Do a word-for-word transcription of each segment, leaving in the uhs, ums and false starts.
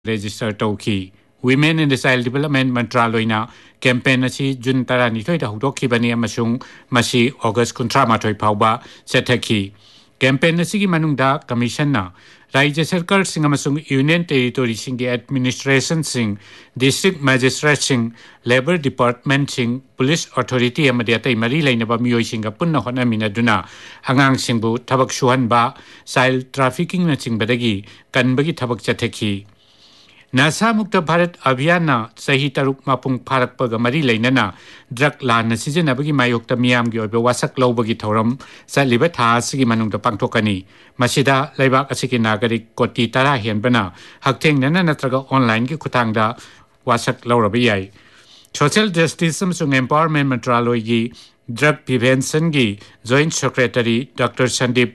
register tauki Women in the Child Development Mantraloina campaign asi June tarani thoi da hudokhi bani amasung masi August kuntra mathoi phauba chathaki campaign asi gi manungda commission na Rajya Sarkar sing amasung Union Territory sing gi administration sing district magistrate sing labor department sing police authority amadi atai mari lainaba miyoi sing ga punna hona minaduna hangang singbu thabak suhanba child trafficking na chingbadagi kanbagi thabak chathaki Nasa Mukta Bharat Abhiyana Sahi Taruk Mapung Parak Pagamari Lainana Drug Lan Season Abagi Mayokta Miam Gyobe Wasak Lobagi Toram Sa Libata Sigi Manung the Pangtokani Masida Laibak Asiki Nagari Koti Tara Hienbana Hakteng Nana Natraga Online Ki Kutangda Wasak Laurabiyai Social Justice Samsung Empowerment Mantralogi Drug Prevention Gi Joint Secretary Doctor Sandeep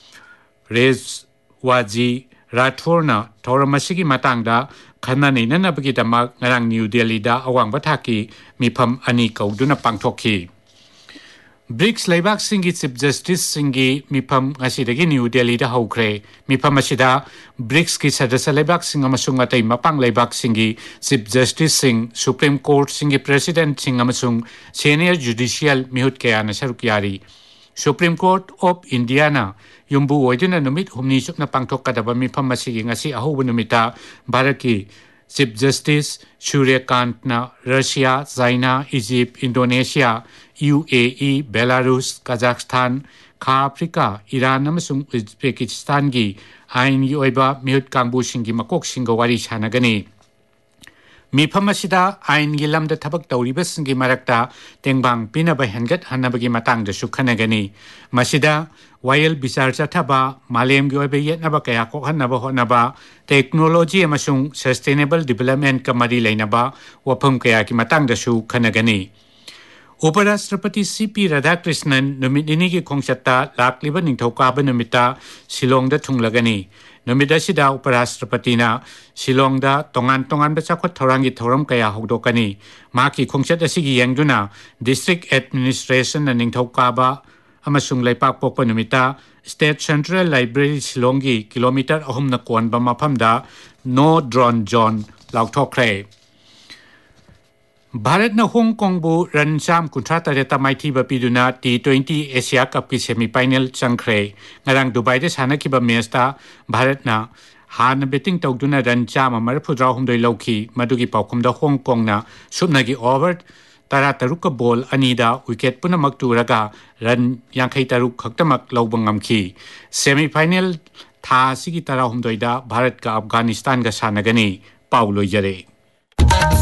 Rez Waji Rathorna Toramasigi Matangda Kanani Nanabagi Damak Narang New Delhi da Awang Bataki Mipam Ani Kauduna Pangtoki BRICS Laibak Singi Chief Justice Singi Mipam Asidagi New Delhi da Haukre Mipam Asida BRICS Ki Sadasa Laibak Singamasungate Mapang Laibak Singi Chief Justice Sing Supreme Court Singi President Singamasung Senior Judicial Mihut Kayana Sarukyari Supreme Court of Indiana Yumbu Oidina Numit Humni Sukna Pangtok Kadaba Mipam Masigi Ngasi Ahu Numita Baraki Chief Justice Surya Kant na Russia, China, Egypt, Indonesia, U A E, Belarus, Kazakhstan, Kha Africa, Iran amasung Uzbekistan gi Ain gi oiba Mihut Kangbu Singi Makok Singa Wari Chanagani Mipam asida ain gi lamda thabak tawriba singi marakta tengbang pinaba hengat hanabagi matang da sukhanagani masida wayel bisar chathaba malem gi oibe yetnaba kaya ko hanaba honaba technology amasung sustainable development kamari lainaba wapam kaya ki matang da sukhanagani Uparashtrapati C P Radhakrishnan numidini ki khongchatta lakliba ningthauka ba numita Shillongda thunglagani Numida sida Uparashtrapati na Shillongda tongan tongan bachakot thorangi thoram kaya hogdokani maki khongchat asigi yangduna district administration na ningthauka ba amasung laipak pokpa numita State Central Library Shillongi kilometer ahum na kon ba maphamda no drone zone laukthokre Bharat na Hong Kong bu rancham kuntrata reta maiti ba piduna T twenty Asia Cup ki semi final changkhre ngarang Dubai de sana ki ba mesta Bharat na han betting tawduna rancham amar phudra humdoi lauki madugi paukhum da Hong Kong na subna gi over tara taruk ball anida wicket punamak turaga run yankhai taruk khaktamak lawbangam ki semi final tha sigi tara humdoi da Bharat ka Afghanistan ga sanagani Paulo Jare